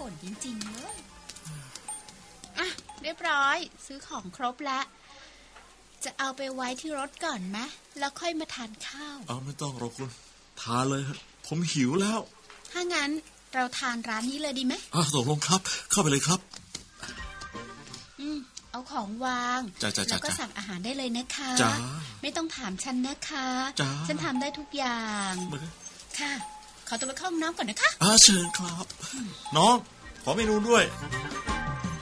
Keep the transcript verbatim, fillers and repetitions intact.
บ่นจริงๆเลยอ่ะเรียบร้อยซื้อของครบแล้วจะเอาไปไว้ที่รถก่อนไหมแล้วค่อยมาทานข้าวเอาไม่ต้องหรอกคุณทานเลยฮะผมหิวแล้วถ้างั้นเราทานร้านนี้เลยดีไหมอ่ะตกลงครับเข้าไปเลยครับอืมเอาของวางแล้วก็สั่งอาหารได้เลยนะคะไม่ต้องถามฉันนะคะฉันทำได้ทุกอย่างค่ะขอตัวไปเข้าห้องน้ำก่อนนะคะอ่าเชิญครับน้องขอเมนูด้วย